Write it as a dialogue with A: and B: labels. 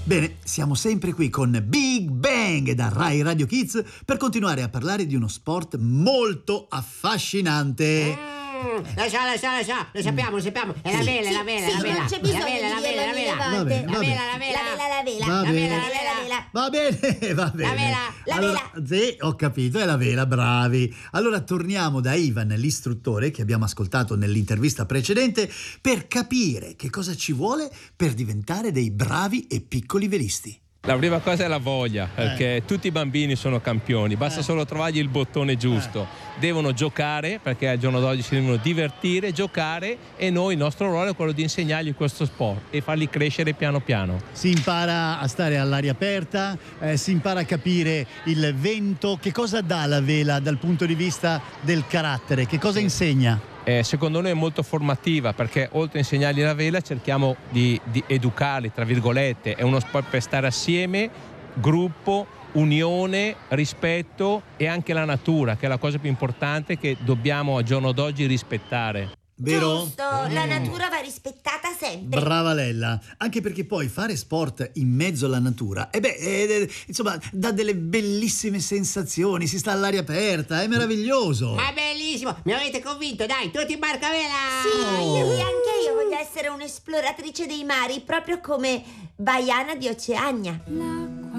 A: Bene, siamo sempre qui con Big Bang da Rai Radio Kids per continuare a parlare di uno sport molto affascinante.
B: Lo so, lo sappiamo, è la vela, la vela, la vela.
C: Non c'è bisogno di dirlo mille volte.
B: La vela.
A: Va bene.
B: La vela.
A: Allora, sì, ho capito, è la vela, bravi. Allora torniamo da Ivan, l'istruttore che abbiamo ascoltato nell'intervista precedente, per capire che cosa ci vuole per diventare dei bravi e piccoli velisti.
D: La prima cosa è la voglia, perché tutti i bambini sono campioni, basta solo trovargli il bottone giusto. Devono giocare, perché al giorno d'oggi si devono divertire, giocare, e noi, il nostro ruolo è quello di insegnargli questo sport e farli crescere piano piano.
A: Si impara a stare all'aria aperta, si impara a capire il vento. Che cosa dà la vela dal punto di vista del carattere? Che cosa insegna?
D: Secondo noi è molto formativa, perché oltre a insegnargli la vela cerchiamo di educarli, tra virgolette. È uno sport per stare assieme, gruppo, unione, rispetto, e anche la natura, che è la cosa più importante che dobbiamo al giorno d'oggi rispettare.
A: Vero?
C: Giusto, la natura va rispettata sempre.
A: Brava Lella, anche perché poi fare sport in mezzo alla natura, insomma, dà delle bellissime sensazioni, si sta all'aria aperta, è meraviglioso.
B: Ma bellissimo, mi avete convinto, dai, tutti in barcavela!
C: Sì, anche io voglio essere un'esploratrice dei mari, proprio come Baiana di Oceania.